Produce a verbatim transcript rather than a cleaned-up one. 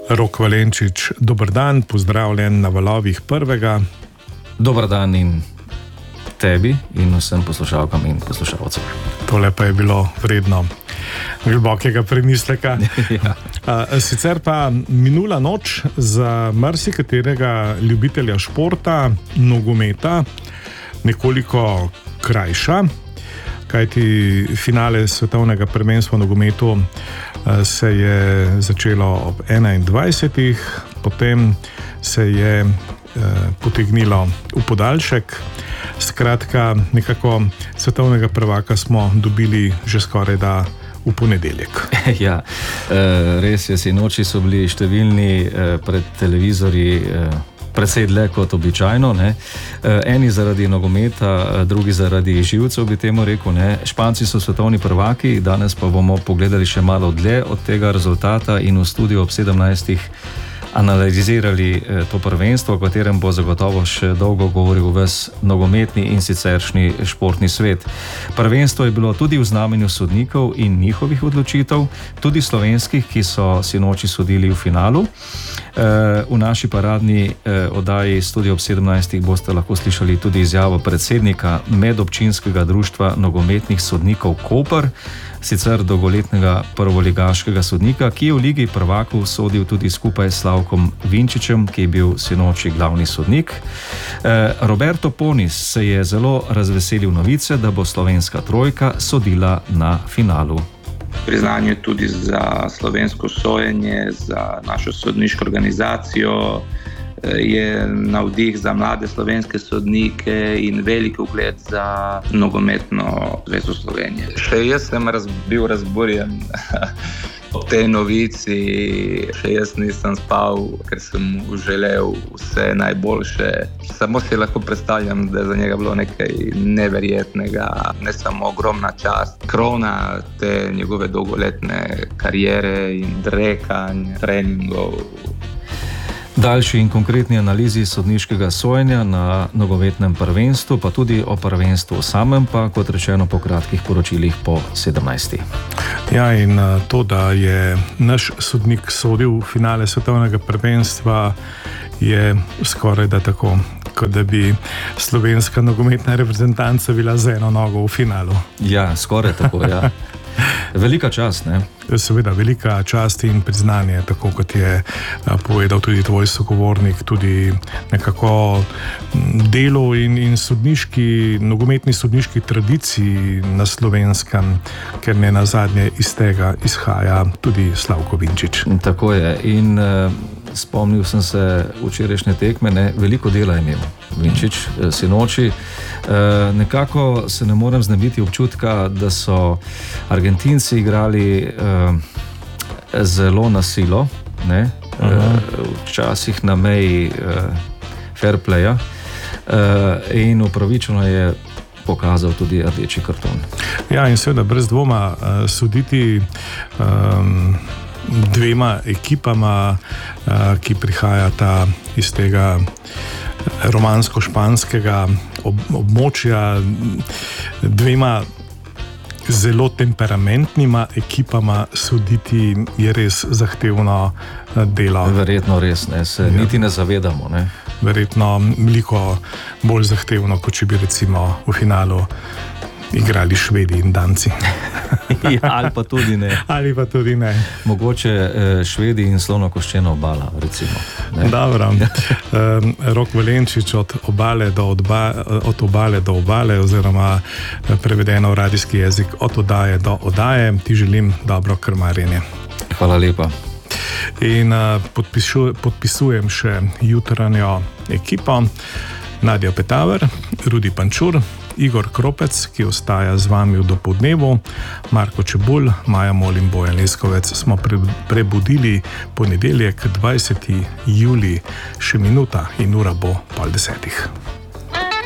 Rok Valenčič, dober dan, pozdravljen na valovih prvega. Dober dan in tebi in vsem poslušalkam in poslušalcem. Tole pa je bilo vredno globokega premisleka. Ja. Sicer pa minula noč za marsikaterega ljubitelja športa, nogometa, nekoliko krajša, kajti finale svetovnega prvenstva v nogometu se je začelo ob enaindvajsetih, potem se je potegnilo v podaljšek. Skratka, nekako svetovnega prvaka smo dobili že skoraj da v ponedeljek. Ja, res je, sinoči so bili številni pred televizorji precej dlje kot običajno, ne. Eni zaradi nogometa, drugi zaradi živcev, bi temu rekel, ne. Španci so svetovni prvaki, danes pa bomo pogledali še malo dlje od tega rezultata in v studiu ob sedemnajstih analizirali to prvenstvo, o katerem bo zagotovo še dolgo govoril ves nogometni in siceršnji športni svet. Prvenstvo je bilo tudi v znamenju sodnikov in njihovih odločitev, tudi slovenskih, ki so sinoči sodili v finalu. V naši paradni oddaji Studio ob sedemnajstih boste lahko slišali tudi izjavo predsednika medobčinskega društva nogometnih sodnikov Koper, sicer dolgoletnega prvoligaškega sodnika, ki je v Ligi prvakov sodil tudi skupaj s Slavkom Vinčičem, ki je bil sinoči glavni sodnik. Roberto Ponis se je zelo razveselil novice, da bo slovenska trojka sodila na finalu. Priznanje tudi za slovensko sojenje, za našo sodniško organizacijo, je navdih za mlade slovenske sodnike in velik ugled za nogometno zvezo Slovenije. Še jaz sem raz, bil razburjen ob tej novici, še jaz nisem spal, ker sem mu želel vse najboljše. Samo si lahko predstavljam, da je za njega bilo nekaj neverjetnega, ne samo ogromna čast, krona te njegove dolgoletne kariere in drekanj, treningov. Daljši in konkretni analizi sodniškega sojenja na nogometnem prvenstvu, pa tudi o prvenstvu samem, pa kot rečeno po kratkih poročilih po sedemnajstih. Ja, in to, da je naš sodnik sodil v finale svetovnega prvenstva, je skoraj da tako, kot da bi slovenska nogometna reprezentanca bila z eno nogo v finalu. Ja, skoraj tako, ja. Velika čast, ne? Seveda, velika čast in priznanje, tako kot je povedal tudi tvoj sogovornik, tudi nekako delo in, in sodniški, nogometni sodniški tradiciji na Slovenskem, ker ne nazadnje iz tega izhaja tudi Slavko Vinčič. Tako je. In uh, spomnil sem se včerajšnje tekme, ne? Veliko dela je imel Vinčič sinoči. Uh, nekako se ne morem znebiti občutka, da so Argentinci igrali uh, zelo na silo, ne? Uh, včasih na meji uh, fair playa uh, in upravičeno je pokazal tudi rdeči karton. Ja, in seveda brez dvoma uh, soditi um, dvema ekipama, uh, ki prihajata iz tega romansko-španskega ob, območja, dvema zelo temperamentnima ekipama soditi je res zahtevno delo. Verjetno res, ne, se ja. niti ne zavedamo, ne. Verjetno veliko bolj zahtevno, kot če bi recimo v finalu igrali Švedi in Danci. Ja, ali pa tudi ne. Ali pa tudi ne. Mogoče eh, Švedi in slonokoščena obala, recimo. Ne? Dobro. um, Rok Valenčič od obale do, odba, od obale do obale, oziroma prevedeno v radijski jezik od oddaje do oddaje. Ti želim dobro krmarjenje. Hvala lepa. In uh, podpišu, podpisujem še jutranjo ekipo. Nadja Petaver, Rudi Pančur, Igor Kropec, ki ostaja z vami v dopoldnevu, Marko Čebulj, Maja Mol in Bojan Leskovec. Smo pre, prebudili ponedeljek, dvajseti julij, še minuta in ura bo pol desetih.